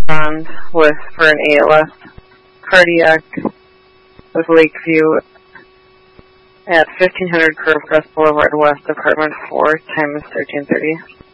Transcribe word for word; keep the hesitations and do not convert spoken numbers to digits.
respond with for an A L S cardiac with Lakeview at fifteen hundred Curvecrest Boulevard West, apartment four, time is thirteen thirty.